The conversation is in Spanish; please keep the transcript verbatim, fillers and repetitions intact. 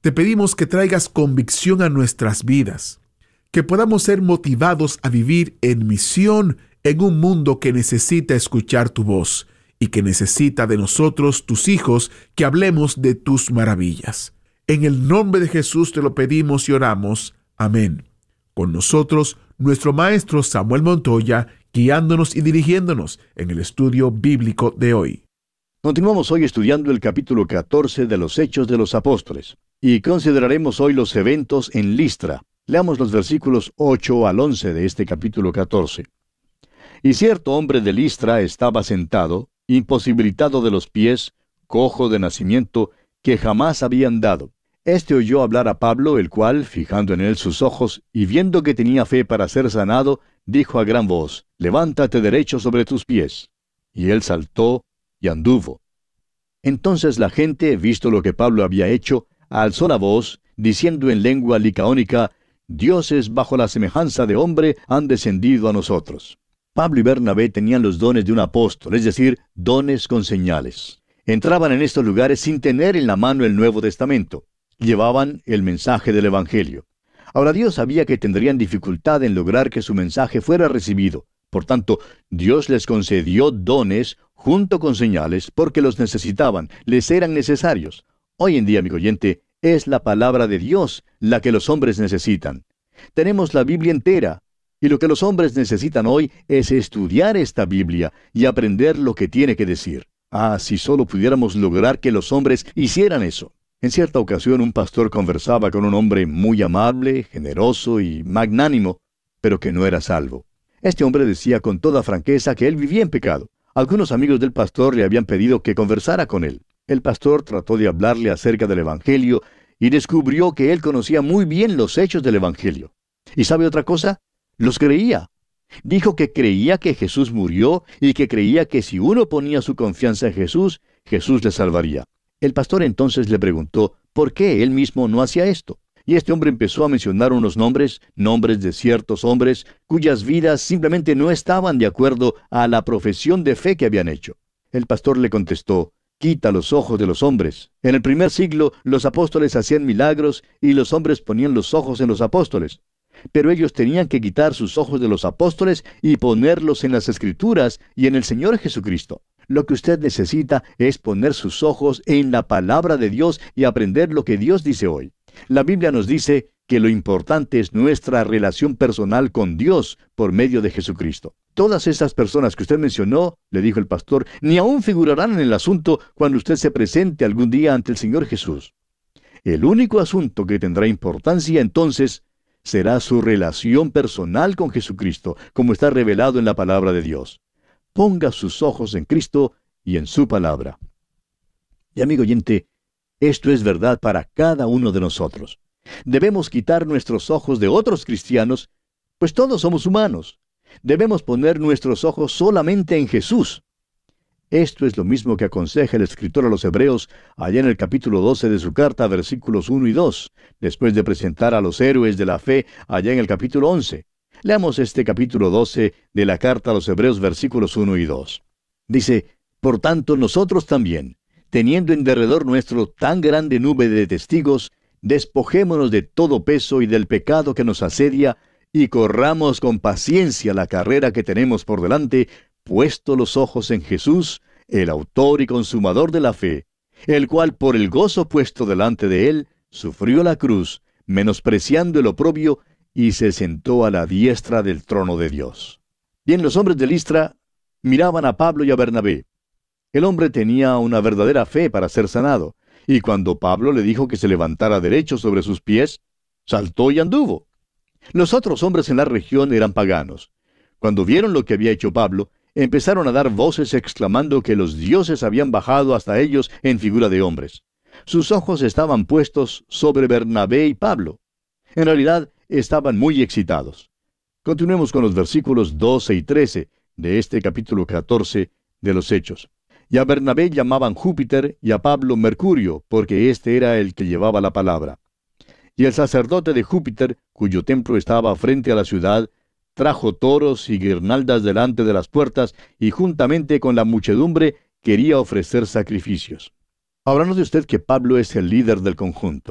Te pedimos que traigas convicción a nuestras vidas, que podamos ser motivados a vivir en misión en un mundo que necesita escuchar tu voz y que necesita de nosotros, tus hijos, que hablemos de tus maravillas. En el nombre de Jesús te lo pedimos y oramos. Amén. Con nosotros, nuestro maestro Samuel Montoya, guiándonos y dirigiéndonos en el estudio bíblico de hoy. Continuamos hoy estudiando el capítulo catorce de los Hechos de los Apóstoles, y consideraremos hoy los eventos en Listra. Leamos los versículos ocho al once de este capítulo catorce. Y cierto hombre de Listra estaba sentado, imposibilitado de los pies, cojo de nacimiento, que jamás había andado. Este oyó hablar a Pablo, el cual, fijando en él sus ojos, y viendo que tenía fe para ser sanado, dijo a gran voz: levántate derecho sobre tus pies. Y él saltó y anduvo. Entonces la gente, visto lo que Pablo había hecho, alzó la voz, diciendo en lengua licaónica: dioses bajo la semejanza de hombre han descendido a nosotros. Pablo y Bernabé tenían los dones de un apóstol, es decir, dones con señales. Entraban en estos lugares sin tener en la mano el Nuevo Testamento. Llevaban el mensaje del Evangelio. Ahora Dios sabía que tendrían dificultad en lograr que su mensaje fuera recibido. Por tanto, Dios les concedió dones junto con señales porque los necesitaban, les eran necesarios. Hoy en día, amigo oyente, es la palabra de Dios la que los hombres necesitan. Tenemos la Biblia entera, y lo que los hombres necesitan hoy es estudiar esta Biblia y aprender lo que tiene que decir. Ah, si solo pudiéramos lograr que los hombres hicieran eso. En cierta ocasión un pastor conversaba con un hombre muy amable, generoso y magnánimo, pero que no era salvo. Este hombre decía con toda franqueza que él vivía en pecado. Algunos amigos del pastor le habían pedido que conversara con él. El pastor trató de hablarle acerca del Evangelio y descubrió que él conocía muy bien los hechos del Evangelio. ¿Y sabe otra cosa? Los creía. Dijo que creía que Jesús murió y que creía que si uno ponía su confianza en Jesús, Jesús le salvaría. El pastor entonces le preguntó por qué él mismo no hacía esto. Y este hombre empezó a mencionar unos nombres, nombres de ciertos hombres, cuyas vidas simplemente no estaban de acuerdo a la profesión de fe que habían hecho. El pastor le contestó: quita los ojos de los hombres. En el primer siglo los apóstoles hacían milagros y los hombres ponían los ojos en los apóstoles. Pero ellos tenían que quitar sus ojos de los apóstoles y ponerlos en las Escrituras y en el Señor Jesucristo. Lo que usted necesita es poner sus ojos en la palabra de Dios y aprender lo que Dios dice hoy. La Biblia nos dice que lo importante es nuestra relación personal con Dios por medio de Jesucristo. Todas esas personas que usted mencionó, le dijo el pastor, ni aún figurarán en el asunto cuando usted se presente algún día ante el Señor Jesús. El único asunto que tendrá importancia entonces será su relación personal con Jesucristo, como está revelado en la palabra de Dios. Ponga sus ojos en Cristo y en su palabra. Y amigo oyente, esto es verdad para cada uno de nosotros. Debemos quitar nuestros ojos de otros cristianos, pues todos somos humanos. Debemos poner nuestros ojos solamente en Jesús. Esto es lo mismo que aconseja el escritor a los Hebreos allá en el capítulo doce de su carta, versículos uno y dos, después de presentar a los héroes de la fe allá en el capítulo once. Leamos este capítulo doce de la carta a los Hebreos, versículos uno y dos. Dice: por tanto nosotros también, teniendo en derredor nuestro tan grande nube de testigos, despojémonos de todo peso y del pecado que nos asedia, y corramos con paciencia la carrera que tenemos por delante, puesto los ojos en Jesús, el autor y consumador de la fe, el cual por el gozo puesto delante de él, sufrió la cruz, menospreciando el oprobio, y se sentó a la diestra del trono de Dios. Bien, los hombres de Listra miraban a Pablo y a Bernabé. El hombre tenía una verdadera fe para ser sanado, y cuando Pablo le dijo que se levantara derecho sobre sus pies, saltó y anduvo. Los otros hombres en la región eran paganos. Cuando vieron lo que había hecho Pablo, empezaron a dar voces exclamando que los dioses habían bajado hasta ellos en figura de hombres. Sus ojos estaban puestos sobre Bernabé y Pablo. En realidad, estaban muy excitados. Continuemos con los versículos doce y trece de este capítulo catorce de los Hechos. Y a Bernabé llamaban Júpiter y a Pablo Mercurio, porque éste era el que llevaba la palabra. Y el sacerdote de Júpiter, cuyo templo estaba frente a la ciudad, trajo toros y guirnaldas delante de las puertas, y juntamente con la muchedumbre quería ofrecer sacrificios. Ahora note usted que Pablo es el líder del conjunto.